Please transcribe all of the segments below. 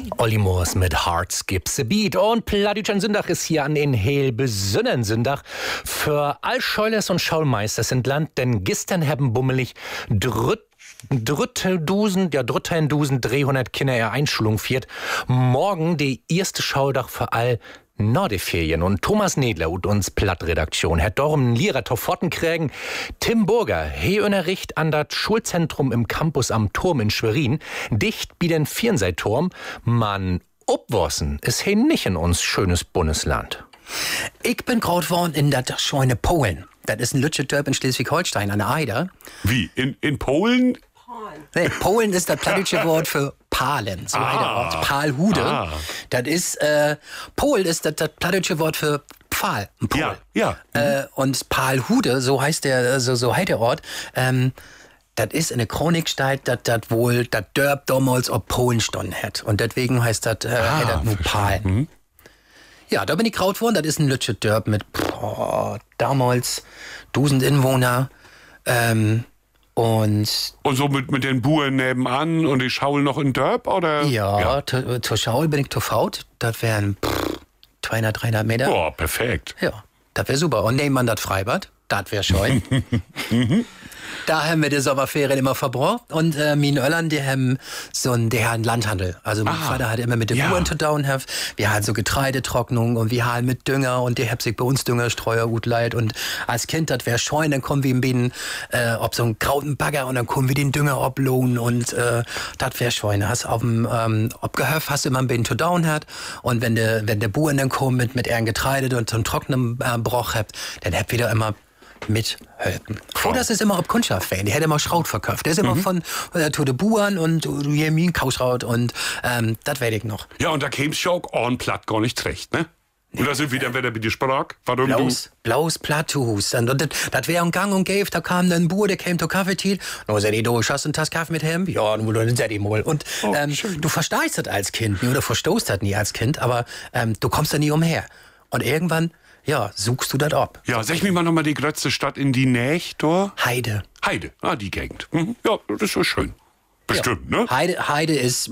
Olli Moors mit Heart Skips a Beat. Und Plattdütschen Sündach ist hier an den heel besünnen Sündach für all Scheulers und Schaulmeisters in Land, denn gestern haben bummelig 300 Kinder ihre Einschulung viert. Morgen die erste Schaudach für all Nordeferien. Und Thomas Nedler und uns Plattredaktion hat darum Lehrer Toffotten kriegen. Tim Burger, he unterricht an das Schulzentrum im Campus am Turm in Schwerin, dicht wie den Vierenseiturm. Man obwossen ist he nicht in uns schönes Bundesland. Ich bin groß geworden in das schöne Polen. Das ist ein Lütschedörp in Schleswig-Holstein an der Eider. Wie? In Polen? Nee, Polen ist das plattdeutsche Wort für Palen, so heißt der Ort. Palhude. Das ist, Pol ist das plattdeutsche Wort für Pfahl. Pol. Ja. Und Palhude, so heißt der, so heißt der Ort, das ist eine Chronik steht, dass das wohl das Dörp damals auf Polen standen hat. Und deswegen heißt das nur Pal. Mhm. Ja, da bin ich kraut worden. Das ist ein Lütschedörp mit damals 1000 Inwohner. Und so mit den Buren nebenan und die Schaul noch in Dörp, oder? Ja. Zur Schaul bin ich Toffaut. Das wären 200, 300 Meter. Boah, perfekt. Ja, das wäre super. Und nehmen wir das Freibad. Das wäre schön. Da haben wir die Sommerferien immer verbraucht. Und meine Öllern, die haben einen Landhandel. Also mein Vater hat immer mit den Uhren zu tun. Wir haben so Getreidetrocknung und wir haben mit Dünger und die haben sich bei uns Düngerstreuer gut leid. Und als Kind, das wäre schön, dann kommen wir im Bienen ob so einen grauten Bagger und dann kommen wir den Dünger oblohnen und das wäre schön. Hast auf dem Gehöft hast du immer ein Bienen zu tun hat und wenn der Buren dann kommt mit ihren Getreide und so einen trockenen Broch habt, dann habt wieder immer mithelfen. Oh, das ist immer ob Kundschaft-Fan. Der hat immer Schraut verkauft. Der ist immer von zu den Buren und Jemin Kauschraut und das weiß ich noch. Ja, und da käm's schon auch platt gar nicht recht, ne? Und da sind wir dann wieder mit die Sprach. Warum Blaus Platthuhus. Und das wäre ein Gang und Gäf, da kam dann ein Bur, der käme zur Kaffeetit. No, sag ich, du hast einen Tass Kaffee mit ihm? Ja, nur dann sag ich mal. Und du verstehst das als Kind nie oder verstoßt das nie als Kind, aber du kommst da nie umher. Und irgendwann suchst du das ab. Ja, sag mir mal nochmal die größte Stadt in die Nähe, da? Heide, die Gegend. Ja, das ist so schön. Bestimmt, ne? Heide ist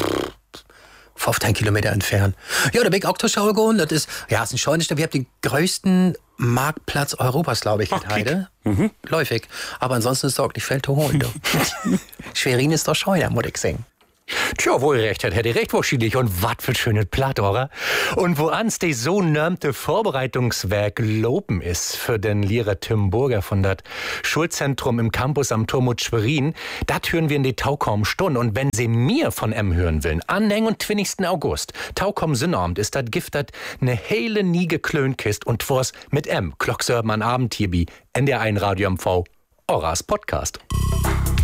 15 Kilometer entfernt. Ja, da bin ich auch zur Schau gegangen. Das ist ein schönes Stadt. Wir haben den größten Marktplatz Europas, glaube ich, mit Heide. Läufig. Aber ansonsten ist es auch nicht viel zu holen. Schwerin ist doch scheuer, muss ich sagen. Tja, wohl recht hat, hätte recht wahrscheinlich. Und wat für schönes Platt, oder? Und wo ans die so nörmte Vorbereitungswerk loben ist für den Lehrer Tim Burger von dat Schulzentrum im Campus am Turm Schwerin, dat hören wir in die Taukom Stunde. Und wenn Sie mir von hören willen, an den und 20. August, Taukom Sinnabend ist dat Gift dat ne hele nie geklönt kist und twas mit Klockserben an Abend hier bi, NDR1 Radio MV, Oras Podcast.